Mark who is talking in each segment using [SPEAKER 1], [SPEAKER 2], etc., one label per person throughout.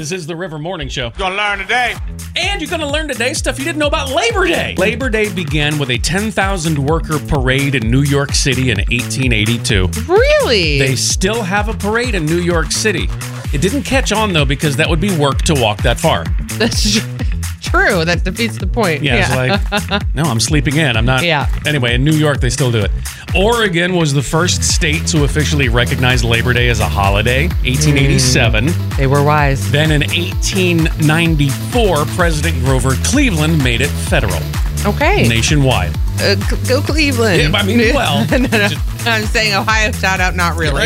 [SPEAKER 1] This is the River Morning Show.
[SPEAKER 2] Gonna learn today.
[SPEAKER 1] And you're going to learn today stuff you didn't know about Labor Day. Labor Day began with a 10,000 worker parade in New York City in 1882.
[SPEAKER 3] Really?
[SPEAKER 1] They still have a parade in New York City. It didn't catch on, though, because that would be work to walk that far.
[SPEAKER 3] That's true. That defeats the point.
[SPEAKER 1] Yeah, it's like, no, I'm sleeping in. I'm not.
[SPEAKER 3] Yeah.
[SPEAKER 1] Anyway, in New York, they still do it. Oregon was the first state to officially recognize Labor Day as a holiday, 1887.
[SPEAKER 3] They were wise.
[SPEAKER 1] Then in 1894, President Grover Cleveland made it federal.
[SPEAKER 3] Okay.
[SPEAKER 1] Nationwide.
[SPEAKER 3] Go Cleveland.
[SPEAKER 1] Yeah, I mean, well.
[SPEAKER 3] No. I'm saying Ohio shout out, not really.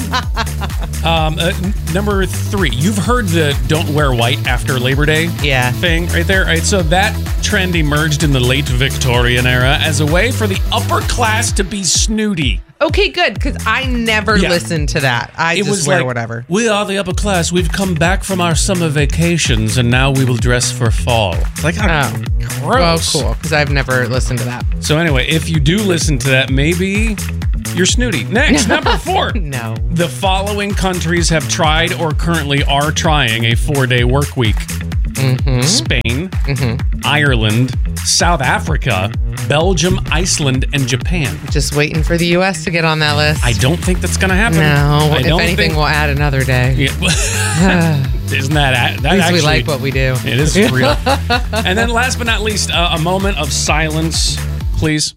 [SPEAKER 1] Number 3, you've heard the don't wear white after Labor Day thing right there. Right, so that trend emerged in the late Victorian era as a way for the upper class to be snooty.
[SPEAKER 3] Okay, good, because I never listened to that. I just wear whatever.
[SPEAKER 1] We are the upper class. We've come back from our summer vacations, and now we will dress for fall. Like, gross.
[SPEAKER 3] Well, cool, because I've never listened to that.
[SPEAKER 1] So anyway, if you do listen to that, maybe you're snooty. Next, number 4.
[SPEAKER 3] No.
[SPEAKER 1] The following countries have tried or currently are trying a 4-day work week. Mm-hmm. Spain, Ireland, South Africa, Belgium, Iceland, and Japan.
[SPEAKER 3] Just waiting for the U.S. to get on that list.
[SPEAKER 1] I don't think that's going to happen.
[SPEAKER 3] No. If anything, we'll add another day.
[SPEAKER 1] Yeah. Isn't that
[SPEAKER 3] at least
[SPEAKER 1] actually,
[SPEAKER 3] we like what we do.
[SPEAKER 1] It is real. And then last but not least, a moment of silence, please.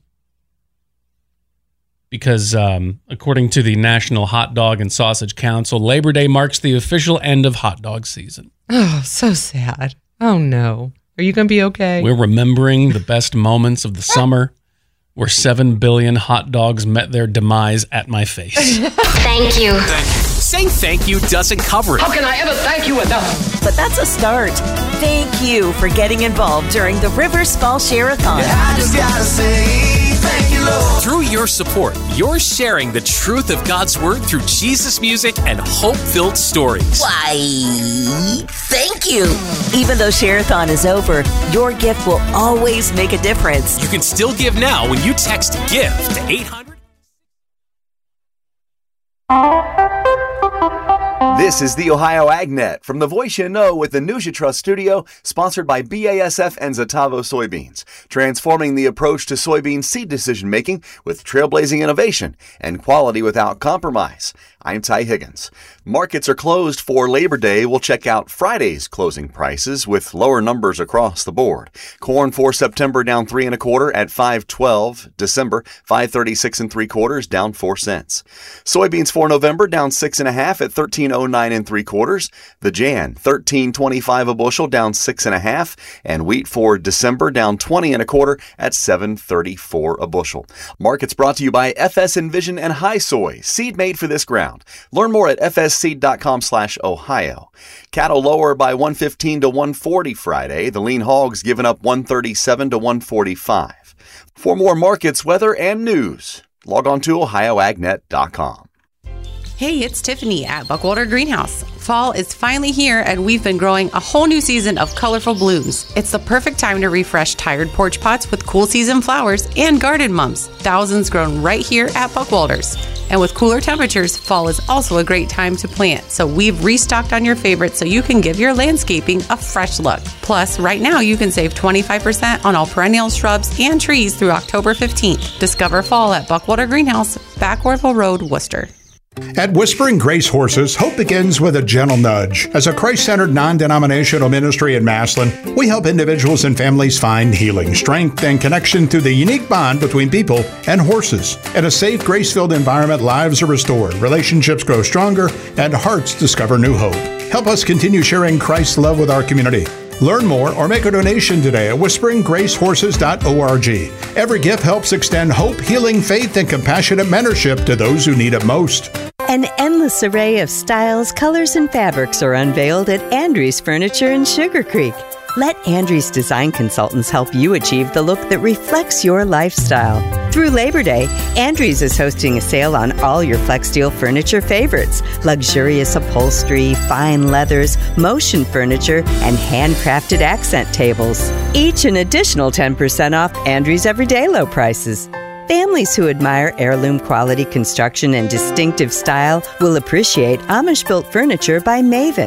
[SPEAKER 1] Because according to the National Hot Dog and Sausage Council, Labor Day marks the official end of hot dog season.
[SPEAKER 3] Oh, so sad. Oh, no. Are you going to be okay?
[SPEAKER 1] We're remembering the best moments of the summer where 7 billion hot dogs met their demise at my face.
[SPEAKER 4] Thank you.
[SPEAKER 5] Saying thank you doesn't cover it.
[SPEAKER 6] How can I ever thank you enough?
[SPEAKER 7] But that's a start. Thank you for getting involved during the Rivers Fall Share-a-thon.
[SPEAKER 8] I just gotta say thank you, Lord.
[SPEAKER 5] Through your support, you're sharing the truth of God's Word through Jesus music and hope-filled stories.
[SPEAKER 7] Why, thank you. Even though Share-a-thon is over, your gift will always make a difference.
[SPEAKER 5] You can still give now when you text GIFT to 800.
[SPEAKER 9] This is the Ohio AgNet from the voice you know with the NutriTrust Studio, sponsored by BASF and Zetavo Soybeans, transforming the approach to soybean seed decision-making with trailblazing innovation and quality without compromise. I'm Ty Higgins. Markets are closed for Labor Day. We'll check out Friday's closing prices with lower numbers across the board. Corn for September down 3 1/4 at $5.12. December 5.36 3/4 down 4 cents. Soybeans for November down 6 1/2 at $13.09 3/4. The Jan 13.25 a bushel down 6 1/2, and wheat for December down 20 1/4 at $7.34 a bushel. Markets brought to you by FS Envision and High Soy, seed made for this ground. Learn more at fsseed.com/Ohio. Cattle lower by 115 to 140 Friday. The lean hogs giving up 137 to 145. For more markets, weather, and news, log on to ohioagnet.com.
[SPEAKER 10] Hey, it's Tiffany at Buckwater Greenhouse. Fall is finally here, and we've been growing a whole new season of colorful blooms. It's the perfect time to refresh tired porch pots with cool season flowers and garden mums. Thousands grown right here at Buckwalters. And with cooler temperatures, fall is also a great time to plant. So we've restocked on your favorites so you can give your landscaping a fresh look. Plus, right now you can save 25% on all perennial shrubs and trees through October 15th. Discover fall at Buckwater Greenhouse, Backwardville Road, Worcester.
[SPEAKER 11] At Whispering Grace Horses, hope begins with a gentle nudge. As a Christ-centered, non-denominational ministry in Massillon, we help individuals and families find healing, strength, and connection through the unique bond between people and horses. In a safe, grace-filled environment, lives are restored, relationships grow stronger, and hearts discover new hope. Help us continue sharing Christ's love with our community. Learn more or make a donation today at whisperinggracehorses.org. Every gift helps extend hope, healing, faith, and compassionate mentorship to those who need it most.
[SPEAKER 7] An endless array of styles, colors, and fabrics are unveiled at Andrews Furniture in Sugar Creek. Let Andrews Design Consultants help you achieve the look that reflects your lifestyle. Through Labor Day, Andrews is hosting a sale on all your FlexSteel furniture favorites, luxurious upholstery, fine leathers, motion furniture, and handcrafted accent tables. Each an additional 10% off Andrews' everyday low prices. Families who admire heirloom quality construction and distinctive style will appreciate Amish-built furniture by Maven.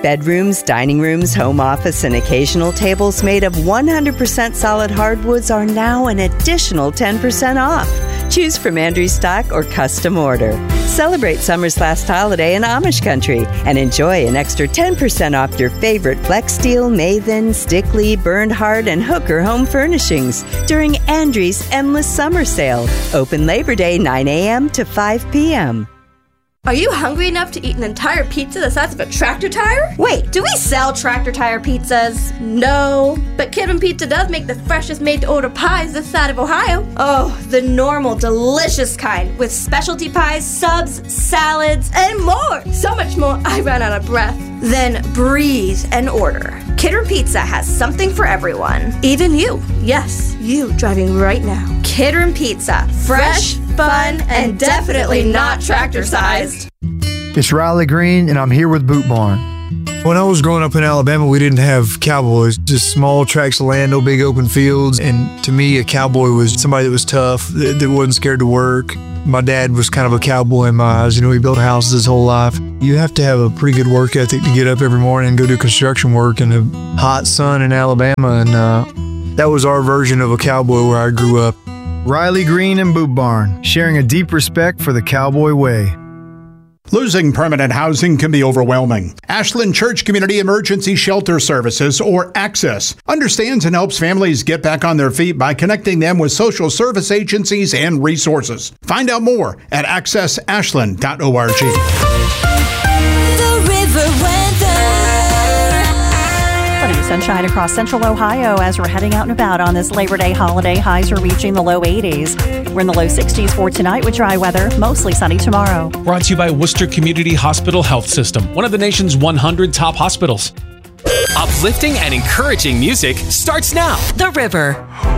[SPEAKER 7] Bedrooms, dining rooms, home office, and occasional tables made of 100% solid hardwoods are now an additional 10% off. Choose from Andrews stock or custom order. Celebrate summer's last holiday in Amish country and enjoy an extra 10% off your favorite Flex Steel, Nathan, Stickley, Bernhardt, and Hooker home furnishings during Andrews' Endless Summer Sale. Open Labor Day 9 a.m. to 5 p.m.
[SPEAKER 2] Are you hungry enough to eat an entire pizza the size of a tractor tire? Wait, do we sell tractor tire pizzas? No, but Kidman Pizza does make the freshest made-to-order pies this side of Ohio. Oh, the normal, delicious kind, with specialty pies, subs, salads, and more. So much more, I ran out of breath. Then breathe and order. Kidman Pizza has something for everyone. Even you. Yes, you driving right now. Kidman Pizza. Fresh, fun, and definitely not tractor-sized.
[SPEAKER 4] It's Riley Green, and I'm here with Boot Barn. When I was growing up in Alabama, we didn't have cowboys, just small tracts of land, no big open fields. And to me, a cowboy was somebody that was tough, that wasn't scared to work. My dad was kind of a cowboy in my eyes. You know, he built houses his whole life. You have to have a pretty good work ethic to get up every morning and go do construction work in the hot sun in Alabama. And that was our version of a cowboy where I grew up.
[SPEAKER 12] Riley Green and Boot Barn, sharing a deep respect for the cowboy way.
[SPEAKER 11] Losing permanent housing can be overwhelming. Ashland Church Community Emergency Shelter Services, or ACCESS, understands and helps families get back on their feet by connecting them with social service agencies and resources. Find out more at accessashland.org.
[SPEAKER 13] The River Weather. Plenty of sunshine across central Ohio as we're heading out and about on this Labor Day holiday. Highs are reaching the low 80s. We're in the low 60s for tonight with dry weather, mostly sunny tomorrow.
[SPEAKER 1] Brought to you by Worcester Community Hospital Health System, one of the nation's 100 top hospitals.
[SPEAKER 5] Uplifting and encouraging music starts now.
[SPEAKER 13] The River.